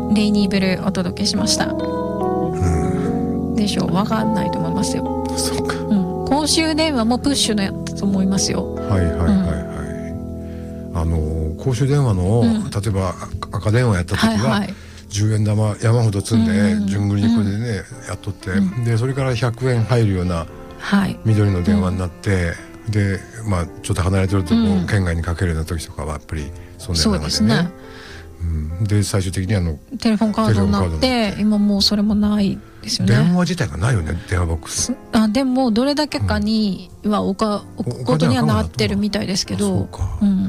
レイニーブルーお届けしました。でしょう、わかんないと思いますよ。 そうか、 公衆電話もプッシュのやったと思いますよ。 はいはいはいはい、公衆電話の、例えば赤電話やった時は、10円玉山ほど積んで、順繰りにこれでね、やっとって、でそれから100円入るような緑の電話になって、でちょっと離れてるとこ、県外にかけるような時とかはやっぱりそんなような感じでね。で最終的にテレフォンカードになって、今もうそれもないですよね。 電話自体がないよね、電話ボックス。 でもどれだけかには置くことにはなってるみたいですけど、